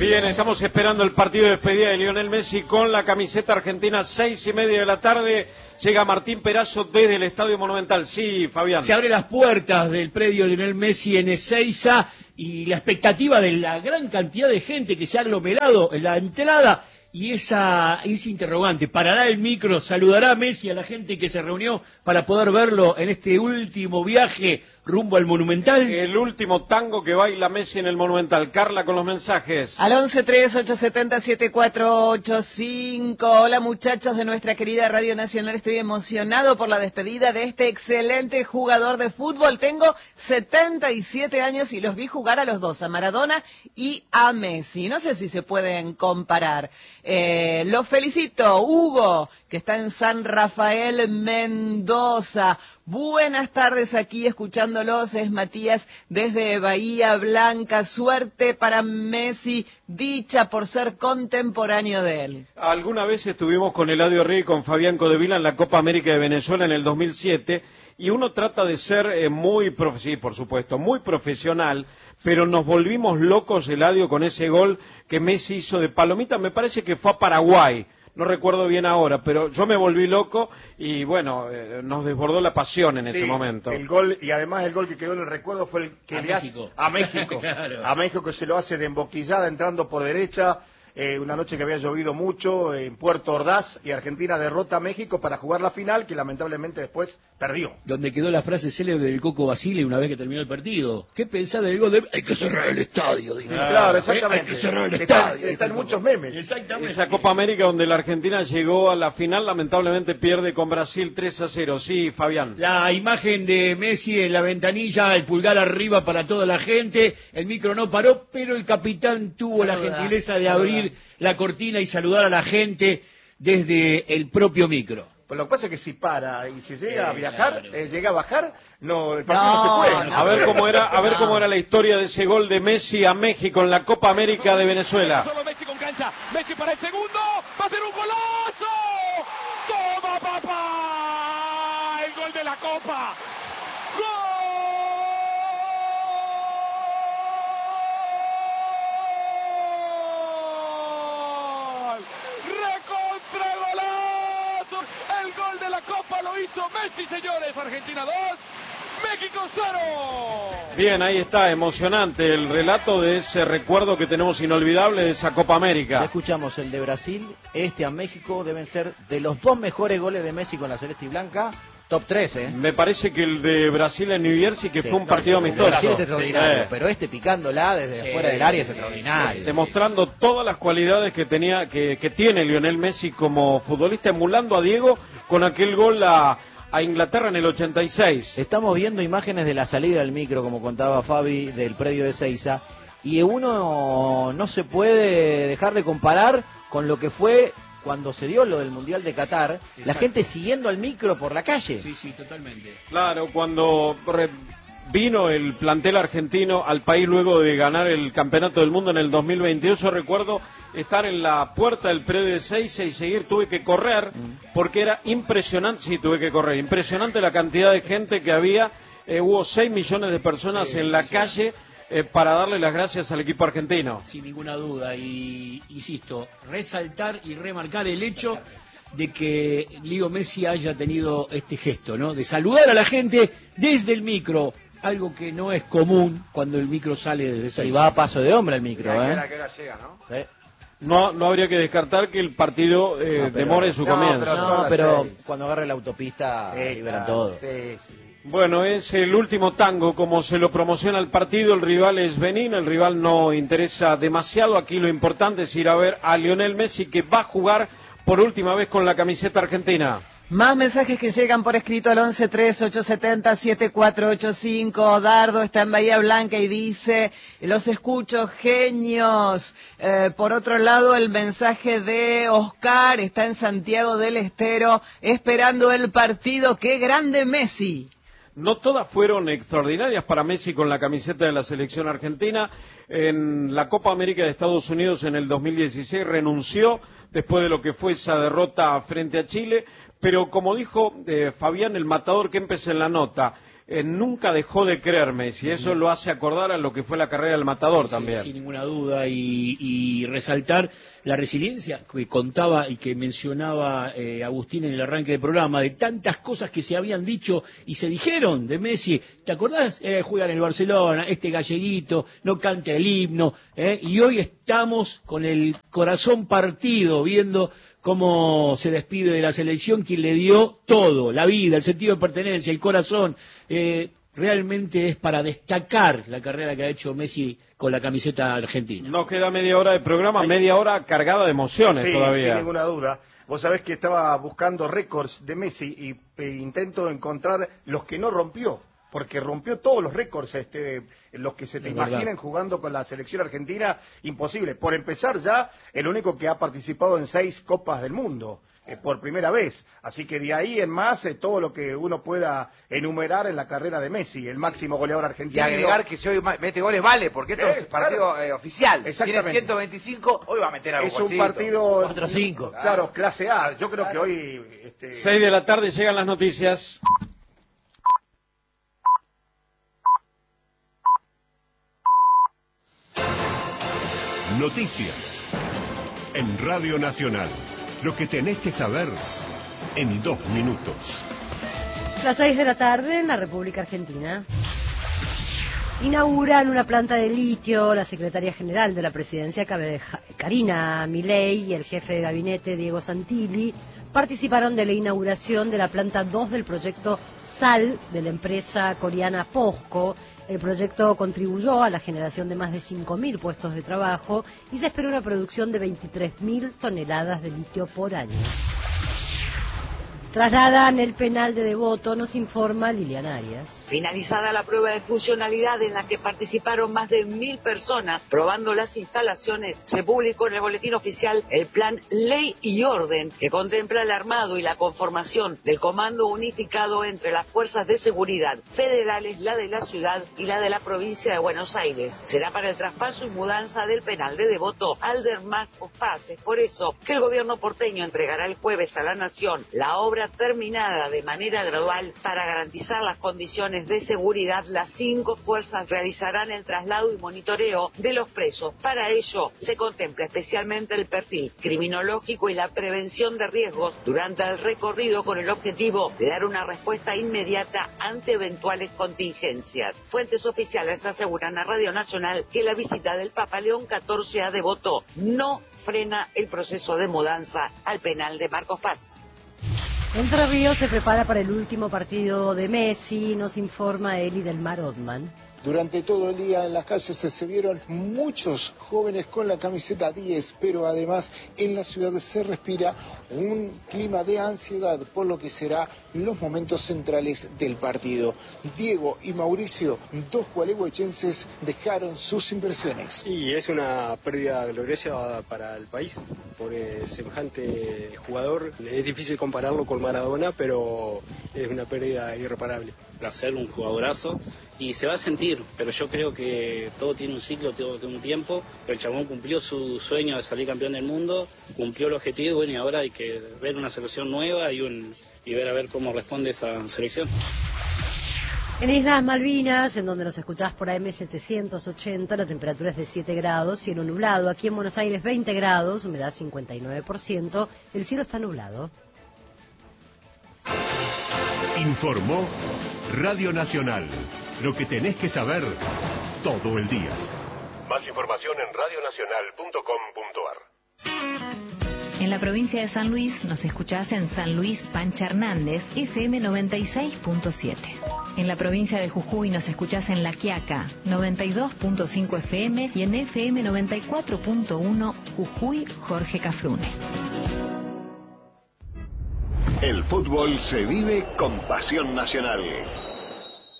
Bien, estamos esperando el partido de despedida de Lionel Messi con la camiseta argentina, 6:30 de la tarde. Llega Martín Perazo desde el Estadio Monumental. Sí, Fabián. Se abren las puertas del predio Lionel Messi en Ezeiza y la expectativa de la gran cantidad de gente que se ha aglomerado en la entrada y ese interrogante. ¿Parará el micro? ¿Saludará a Messi a la gente que se reunió para poder verlo en este último viaje rumbo al Monumental? El último tango que baila Messi en el Monumental. Carla con los mensajes. Al 11-3-870-7485. Hola muchachos de nuestra querida Radio Nacional, estoy emocionado por la despedida de este excelente jugador de fútbol. Tengo 77 años y los vi jugar a los dos, a Maradona y a Messi. No sé si se pueden comparar. Los felicito, Hugo, que está en San Rafael, Mendoza. Buenas tardes, aquí escuchándolos, es Matías desde Bahía Blanca. Suerte para Messi, dicha por ser contemporáneo de él. Alguna vez estuvimos con Eladio Rey y con Fabián Codevila en la Copa América de Venezuela en el 2007 y uno trata de ser sí, por supuesto, muy profesional, pero nos volvimos locos, Eladio, con ese gol que Messi hizo de palomita, me parece que fue a Paraguay. No recuerdo bien ahora, pero yo me volví loco y bueno, nos desbordó la pasión en ese momento. El gol, y además el gol que quedó en el recuerdo fue el que le hace a México. Claro. A México, que se lo hace de emboquillada entrando por derecha. Una noche que había llovido mucho en Puerto Ordaz, y Argentina derrota a México para jugar la final, que lamentablemente después perdió. Donde quedó la frase célebre del Coco Basile una vez que terminó el partido. ¿Qué pensás del gol de... Hay que cerrar el estadio, dijo. Claro, exactamente. Hay que cerrar el estadio. Están muchos memes. Exactamente. Esa Copa América donde la Argentina llegó a la final, lamentablemente pierde con Brasil 3-0. Sí, Fabián. La imagen de Messi en la ventanilla, el pulgar arriba para toda la gente, el micro no paró, pero el capitán tuvo la gentileza de abrir la cortina y saludar a la gente desde el propio micro. Pues lo que pasa es que si para y si llega a viajar, llega a bajar, no, el partido no se puede. A ver cómo era la historia de ese gol de Messi a México en la Copa América de Venezuela. Solo Messi con cancha, Messi para el segundo, va a ser un golazo. ¡Toma, papá! El gol de la Copa. ¡Gol! El gol de la Copa lo hizo Messi, señores. Argentina 2, México 0. Bien, ahí está, emocionante el relato de ese recuerdo que tenemos inolvidable de esa Copa América. Ya escuchamos el de Brasil, a México deben ser de los dos mejores goles de Messi con la celeste y blanca. Top 3, ¿eh? Me parece que el de Brasil en New Jersey, que fue un partido amistoso. Brasil es extraordinario, pero picándola desde fuera del área es extraordinario. Demostrando todas las cualidades que tiene Lionel Messi como futbolista, emulando a Diego con aquel gol a Inglaterra en el 86. Estamos viendo imágenes de la salida del micro, como contaba Fabi, del predio de Ezeiza, y uno no se puede dejar de comparar con lo que fue cuando se dio lo del Mundial de Qatar. Exacto. La gente siguiendo al micro por la calle. Sí, totalmente. Claro, cuando vino el plantel argentino al país luego de ganar el Campeonato del Mundo en el 2022, yo recuerdo estar en la puerta del predio de Ezeiza y seguir, tuve que correr, porque era impresionante, impresionante la cantidad de gente que había, hubo 6 millones de personas en la calle, para darle las gracias al equipo argentino. Sin ninguna duda, y insisto, resaltar y remarcar el hecho de que Leo Messi haya tenido este gesto, ¿no? De saludar a la gente desde el micro, algo que no es común cuando el micro sale desde Ezeiza. Y va a paso de hombre el micro, ¿Qué hora llega, no? Sí. No habría que descartar que el partido demore su comienzo. Pero cuando agarre la autopista liberan todo. Sí. Bueno, es el último tango, como se lo promociona el partido. El rival es Benín, el rival no interesa demasiado. Aquí lo importante es ir a ver a Lionel Messi, que va a jugar por última vez con la camiseta argentina. Más mensajes que llegan por escrito al 11-3-870-7485. Dardo está en Bahía Blanca y dice: los escucho, genios. Por otro lado, el mensaje de Oscar está en Santiago del Estero, esperando el partido. ¡Qué grande Messi! No todas fueron extraordinarias para Messi con la camiseta de la selección argentina. En la Copa América de Estados Unidos en el 2016 renunció después de lo que fue esa derrota frente a Chile. Pero como dijo Fabián, el matador Kempes en la nota, nunca dejó de creer Messi. Eso lo hace acordar a lo que fue la carrera del Matador también. Sin ninguna duda, y resaltar la resiliencia que contaba y que mencionaba Agustín en el arranque del programa, de tantas cosas que se habían dicho y se dijeron de Messi. ¿Te acordás? Juega en el Barcelona, este galleguito, no canta el himno, y hoy estamos con el corazón partido, viendo cómo se despide de la selección, quien le dio todo, la vida, el sentido de pertenencia, el corazón. Realmente es para destacar la carrera que ha hecho Messi con la camiseta argentina. Nos queda media hora de programa, media hora cargada de emociones todavía. Sin ninguna duda. Vos sabés que estaba buscando récords de Messi y intento encontrar los que no rompió, porque rompió todos los récords, los que se te imaginen jugando con la selección argentina, imposible. Por empezar ya, el único que ha participado en 6 Copas del Mundo. Por primera vez, así que de ahí en más todo lo que uno pueda enumerar en la carrera de Messi, el máximo goleador argentino. Y agregar que si hoy mete goles vale, porque esto es partido oficial. Exactamente. Tiene 125, hoy va a meter algo. Es un partido 4-5. Claro, clase A. Yo creo que hoy 6 de la tarde llegan las noticias. Noticias en Radio Nacional. Lo que tenés que saber en 2 minutos. Las 6 de la tarde en la República Argentina. Inauguran una planta de litio la secretaria general de la presidencia, Karina Milei, y el jefe de gabinete, Diego Santilli, participaron de la inauguración de la planta 2 del proyecto SAL de la empresa coreana POSCO. El proyecto contribuyó a la generación de más de 5.000 puestos de trabajo y se espera una producción de 23.000 toneladas de litio por año. Trasladan el penal de Devoto, nos informa Liliana Arias. Finalizada la prueba de funcionalidad en la que participaron más de 1.000 personas probando las instalaciones, se publicó en el boletín oficial el plan Ley y Orden, que contempla el armado y la conformación del Comando Unificado entre las Fuerzas de Seguridad federales, la de la ciudad y la de la provincia de Buenos Aires. Será para el traspaso y mudanza del penal de Devoto al de Marcos Paz. Es por eso que el gobierno porteño entregará el jueves a la Nación la obra terminada de manera gradual para garantizar las condiciones de seguridad. Las 5 fuerzas realizarán el traslado y monitoreo de los presos. Para ello se contempla especialmente el perfil criminológico y la prevención de riesgos durante el recorrido, con el objetivo de dar una respuesta inmediata ante eventuales contingencias. Fuentes oficiales aseguran a Radio Nacional que la visita del Papa León XIV a Devoto no frena el proceso de mudanza al penal de Marcos Paz. Entre Ríos se prepara para el último partido de Messi, nos informa Eli del Mar Otman. Durante todo el día en las calles se vieron muchos jóvenes con la camiseta 10, pero además en la ciudad se respira un clima de ansiedad por lo que será los momentos centrales del partido. Diego y Mauricio, 2 gualeguaychenses, dejaron sus impresiones. Y es una pérdida gloriosa para el país, porque semejante jugador es difícil compararlo con Maradona, pero es una pérdida irreparable. Placer, un jugadorazo, y se va a sentir, pero yo creo que todo tiene un ciclo, todo tiene un tiempo. El chabón cumplió su sueño de salir campeón del mundo, cumplió el objetivo, bueno, y ahora hay que ver una selección nueva y ver a ver cómo responde esa selección. En Islas Malvinas, en donde nos escuchás por AM 780, la temperatura es de 7 grados, cielo nublado. Aquí en Buenos Aires 20 grados, humedad 59%, el cielo está nublado. Informó Radio Nacional. Lo que tenés que saber todo el día. Más información en radionacional.com.ar. En la provincia de San Luis nos escuchás en San Luis Pancha Hernández, FM 96.7. En la provincia de Jujuy nos escuchás en La Quiaca, 92.5 FM, y en FM 94.1 Jujuy Jorge Cafrune. El fútbol se vive con pasión nacional.